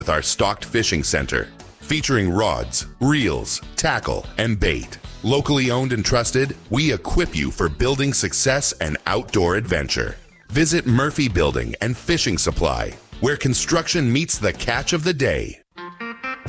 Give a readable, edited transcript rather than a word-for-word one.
with our stocked fishing center, featuring rods, reels, tackle, and bait. Locally owned and trusted, we equip you for building success and outdoor adventure. Visit Murphy Building and Fishing Supply, where construction meets the catch of the day.